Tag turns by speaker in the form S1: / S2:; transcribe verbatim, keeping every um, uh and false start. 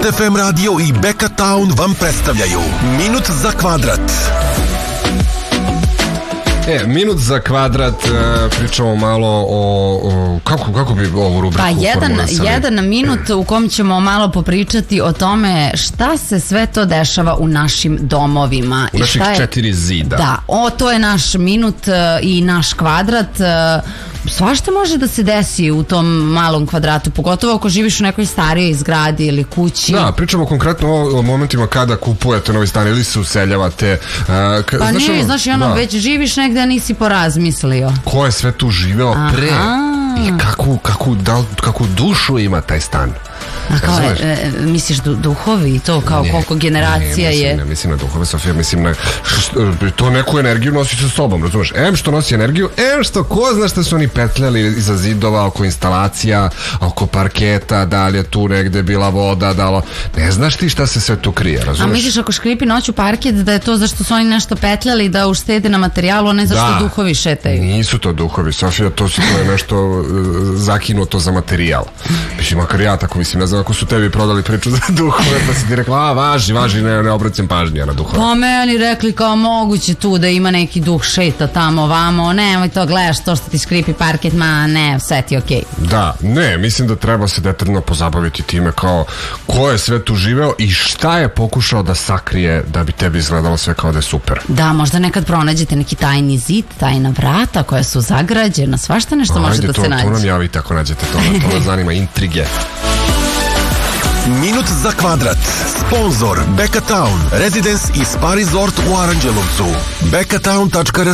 S1: Hit ef em radio i Beka Town vam predstavljaju Minut za kvadrat.
S2: E, minut za kvadrat, pričamo malo o, o kako, kako bi ovu rubriku
S3: pa jedan,
S2: formulisali?
S3: jedan minut u kom ćemo malo popričati o tome šta se sve to dešava u našim domovima.
S2: U naših je, četiri zida.
S3: Da, o, to je naš minut i naš kvadrat. Svašta može da se desi u tom malom kvadratu, pogotovo ako živiš u nekoj starijoj zgradi ili kući.
S2: Da, pričamo konkretno o, o momentima kada kupujete novi stan ili se useljavate. Uh, ka,
S3: pa
S2: znaš,
S3: nije, znaš, ono,
S2: da.
S3: već živiš negde, a nisi porazmislio.
S2: Ko je sve tu živeo
S3: Aha.
S2: pre i kakvu, kakvu, da, kakvu dušu ima taj stan.
S3: A kao, e, misliš du, duhovi i to kao ne, koliko generacija
S2: ne, mislim,
S3: je?
S2: Ne, mislim na duhove, Sofija, mislim na što, to neku energiju nosi sa sobom, razumeš? Em što nosi energiju, em što ko zna što su oni petljali iza zidova, oko instalacija, oko parketa, da li je tu negde bila voda, da li... Ne znaš ti šta se sve tu krije, razumeš?
S3: A misliš ako škripi noću parket da je to zašto su oni nešto petljali da uštede na materijalu, a ne zašto
S2: da,
S3: duhovi šetaju?
S2: Nisu to duhovi, Sofija, to, su, to je nešto uh, zakinuto za materijal. Mislim, makar ja tako mislim, ne znam ako su tebi prodali priču za duhove, pa si ti rekla, a važi, važi, ne, ne obraćam pažnje na duhove.
S3: Pa meni rekli kao moguće tu da ima neki duh šeta tamo, vamo, nemoj to gledaš, to što ti škripi parket, ma ne, sve ti okej.
S2: Okay. Da, ne, mislim da treba se detaljno pozabaviti time kao ko je sve tu živeo i šta je pokušao da sakrije da bi tebi izgledalo sve kao da je super.
S3: Da, možda nekad pronađete neki tajni zid, tajna vrata koja su zagrađena, svašta nešto može da se nađe.
S2: Ajde, to nam javite ako nađete to, to nas zanima, intrige.
S1: Minut za kvadrat. Sponzor Beka Town, Residence i Spa Resort u Aranđelovcu. beka town tačka r